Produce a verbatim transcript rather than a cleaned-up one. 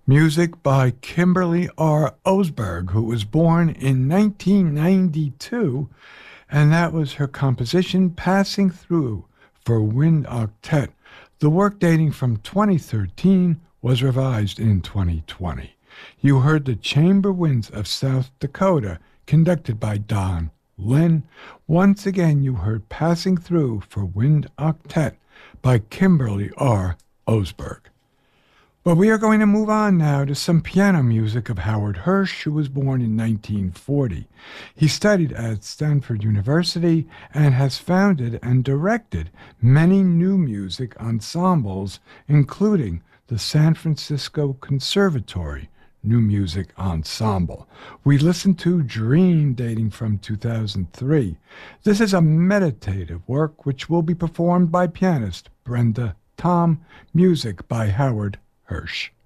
Music by Kimberly R. Osberg, who was born in nineteen ninety-two, and that was her composition Passing Through for Wind Octet. The work dating from twenty thirteen was revised in twenty twenty. You heard the Chamber Winds of South Dakota, conducted by Don Lynn. Once again, you heard Passing Through for Wind Octet by Kimberly R. Osberg. But we are going to move on now to some piano music of Howard Hirsch, who was born in nineteen forty. He studied at Stanford University and has founded and directed many new music ensembles, including the San Francisco Conservatory New Music Ensemble. We listened to Dream, dating from two thousand three. This is a meditative work which will be performed by pianist Brenda Tom, music by Howard Hirsch.